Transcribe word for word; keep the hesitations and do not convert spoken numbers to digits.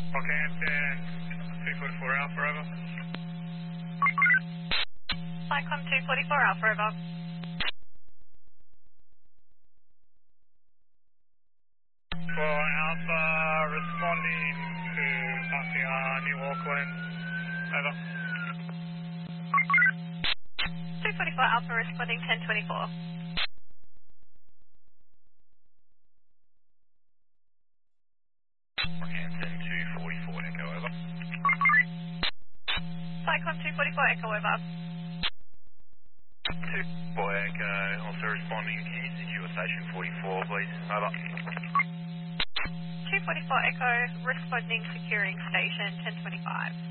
Okay, Hampton two forty-four Alpha, over. Cyclone two forty-four Alpha, over. For Alpha, responding to passing uh, New Auckland, over. two forty-four Alpha, responding ten twenty-four. Hampton two forty-four Echo, over. Cyclone two forty-four Echo, over. two four Echo, also responding. Can you secure station forty-four, please? Over. two forty-four Echo, responding, securing station ten twenty-five.